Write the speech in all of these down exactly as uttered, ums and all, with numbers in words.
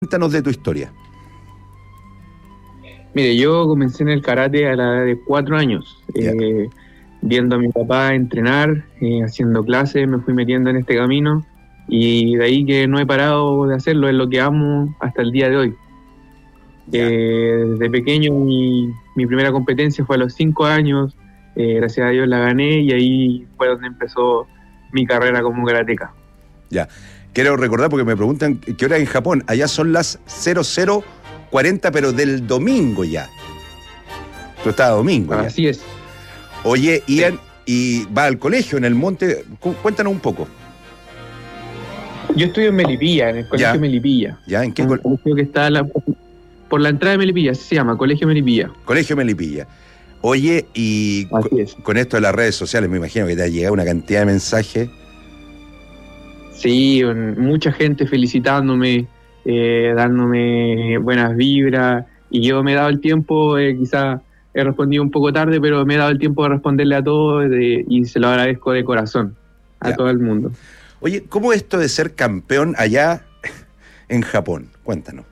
Cuéntanos de tu historia. Mire, yo comencé en el karate a la edad de cuatro años, Ya. eh, viendo a mi papá entrenar, eh, haciendo clases, me fui metiendo en este camino y de ahí que no he parado de hacerlo, es lo que amo hasta el día de hoy. Ya. Eh, desde pequeño mi, mi primera competencia fue a los cinco años, eh, gracias a Dios la gané y ahí fue donde empezó mi carrera como karateca. Ya. Quiero recordar porque me preguntan qué hora en Japón. Allá son las cero cero cuarenta, pero del domingo ya. Tú estabas domingo ya. Así es. Oye, Ian, y va al colegio en el monte. Cu- Cuéntanos un poco. Yo estudio en Melipilla, en el colegio Ya. Melipilla. ¿Ya? ¿En qué Un col- colegio que está a la- por la entrada de Melipilla, así se llama, Colegio Melipilla. colegio Melipilla? Oye, y co- Así es. con esto de las redes sociales, me imagino que te ha llegado una cantidad de mensajes. Sí, un- mucha gente felicitándome, eh, dándome buenas vibras, y yo me he dado el tiempo, eh, quizá he respondido un poco tarde, pero me he dado el tiempo de responderle a todos de- y se lo agradezco de corazón a Ya. todo el mundo. Oye, ¿cómo es esto de ser campeón allá en Japón? Cuéntanos.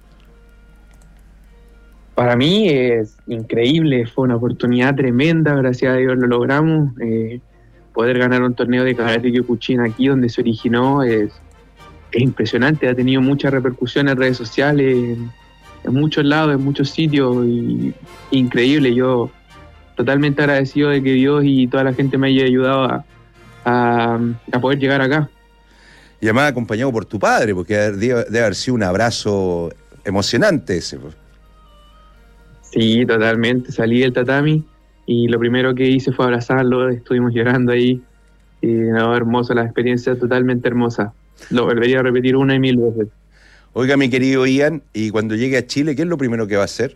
Para mí es increíble, fue una oportunidad tremenda, gracias a Dios lo logramos. eh, poder ganar un torneo de Karate Kyokushin aquí donde se originó es, es impresionante, ha tenido mucha repercusión en redes sociales, en, en muchos lados, en muchos sitios, y increíble. Yo totalmente agradecido de que Dios y toda la gente me haya ayudado a, a, a poder llegar acá. Y además acompañado por tu padre, porque debe, debe haber sido un abrazo emocionante ese. pues. Sí, totalmente, salí del tatami y lo primero que hice fue abrazarlo, estuvimos llorando ahí, y no, hermoso, la experiencia totalmente hermosa. Lo volvería a repetir una y mil veces. Oiga, mi querido Ian, y cuando llegue a Chile, ¿qué es lo primero que va a hacer?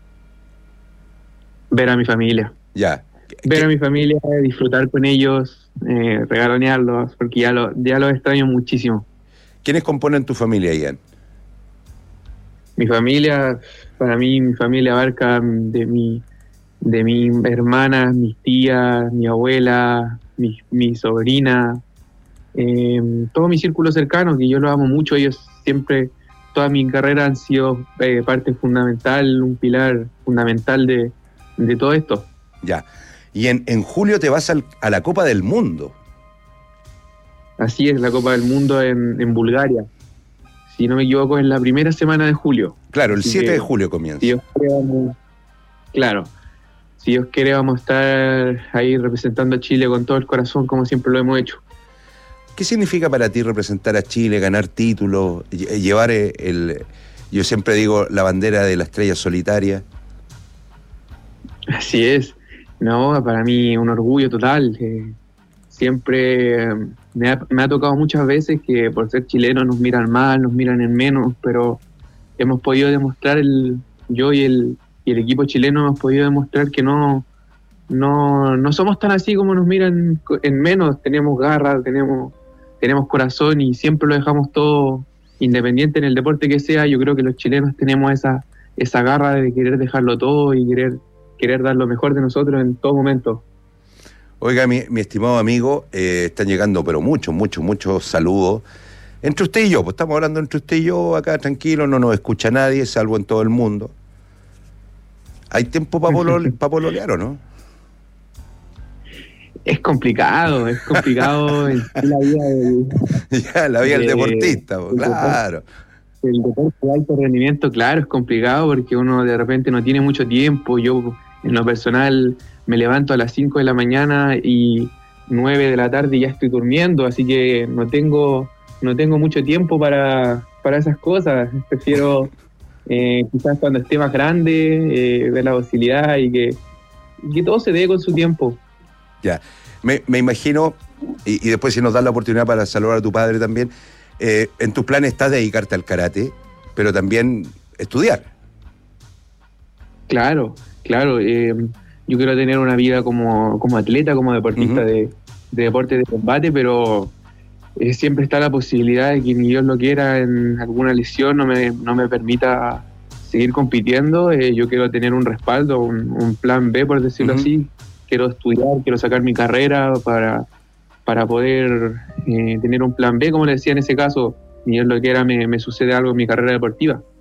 Ver a mi familia, Ya. ver ¿Qué- a mi familia, disfrutar con ellos, eh, regalonearlos, porque ya, lo, ya los extraño muchísimo. ¿Quiénes componen tu familia, Ian? Mi familia, para mí, mi familia abarca de mi, de mi hermana, mis tías, mi abuela, mi, mi sobrina, eh, todo mi círculo cercano, que yo los amo mucho. Ellos siempre, toda mi carrera han sido eh, parte fundamental, un pilar fundamental de, de todo esto. Ya. Y en, en julio te vas al- a la Copa del Mundo. Así es, la Copa del Mundo en, en Bulgaria. Si no me equivoco, es la primera semana de julio. Claro, el Así siete que, de julio comienza. Si Dios quiere, vamos- claro, si Dios quiere, vamos a estar ahí representando a Chile con todo el corazón, como siempre lo hemos hecho. ¿Qué significa para ti representar a Chile, ganar títulos, lle- llevar eh, el, yo siempre digo, la bandera de la estrella solitaria? Así es. No, para mí un orgullo total. eh, siempre eh, me ha, me ha tocado muchas veces que por ser chileno nos miran mal, nos miran en menos, pero hemos podido demostrar, el, yo y el, y el equipo chileno hemos podido demostrar que no, no, no somos tan así como nos miran co- en menos. Tenemos garra, tenemos, tenemos corazón y siempre lo dejamos todo independiente en el deporte que sea. Yo creo que los chilenos tenemos esa, esa garra de querer dejarlo todo y querer, querer dar lo mejor de nosotros en todo momento. Oiga, mi, mi estimado amigo, eh, están llegando, pero muchos, muchos, muchos saludos. Entre usted y yo, pues estamos hablando entre usted y yo, acá tranquilo, no nos escucha nadie, salvo en todo el mundo. ¿Hay tiempo para polole, pa pololear o no? Es complicado, es complicado en la vida del, Ya, la vida del de- deportista, pues, del claro. el deporte de alto rendimiento. Claro, es complicado porque uno de repente no tiene mucho tiempo. Yo, en lo personal, me levanto a las cinco de la mañana y nueve de la tarde ya estoy durmiendo, así que no tengo, no tengo mucho tiempo para, para esas cosas. Prefiero eh, quizás cuando esté más grande, eh, ver la posibilidad y que, y que todo se dé con su tiempo. Ya, me, me imagino, y, y después si nos das la oportunidad para saludar a tu padre también, eh, en tus planes está dedicarte al karate, pero también estudiar. Claro, claro. eh, yo quiero tener una vida como, como atleta, como deportista Ujú. de, de deporte de combate, pero eh, siempre está la posibilidad de que ni Dios lo quiera, en alguna lesión no me, no me permita seguir compitiendo. Eh, yo quiero tener un respaldo, un, un plan B, por decirlo Ujú. así. Quiero estudiar, quiero sacar mi carrera para, para poder eh, tener un plan B, como le decía en ese caso, ni Dios lo quiera, me, me sucede algo en mi carrera deportiva.